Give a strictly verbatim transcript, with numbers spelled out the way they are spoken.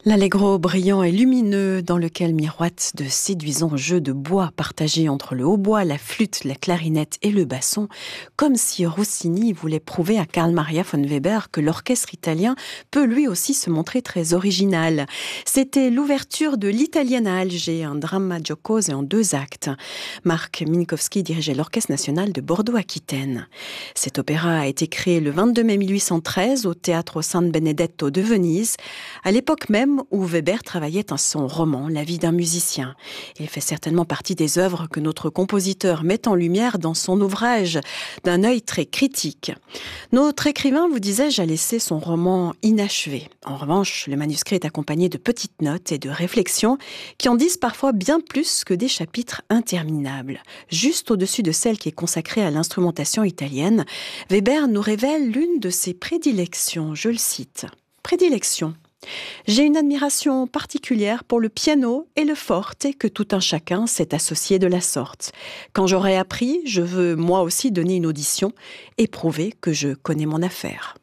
L'allegro brillant et lumineux dans lequel miroitent de séduisants jeux de bois partagés entre le hautbois, la flûte, la clarinette et le basson, comme si Rossini voulait prouver à Carl Maria von Weber que l'orchestre italien peut lui aussi se montrer très original. C'était l'ouverture de l'Italienne à Alger, un drama giocose en deux actes. Marc Minkowski dirigeait l'Orchestre national de Bordeaux-Aquitaine. Cet opéra a été créé le vingt-deux mai mille huit cent treize au Teatro San Benedetto de Venise, à l'époque même où Weber travaillait à son roman « La vie d'un musicien ». Il fait certainement partie des œuvres que notre compositeur met en lumière dans son ouvrage d'un œil très critique. Notre écrivain, vous disais-je, a laissé son roman inachevé. En revanche, le manuscrit est accompagné de petites notes et de réflexions qui en disent parfois bien plus que des chapitres interminables. Juste au-dessus de celle qui est consacrée à l'instrumentation italienne, Weber nous révèle l'une de ses prédilections. Je le cite. Prédilection. J'ai une admiration particulière pour le piano et le forte que tout un chacun s'est associé de la sorte. Quand j'aurai appris, je veux moi aussi donner une audition et prouver que je connais mon affaire.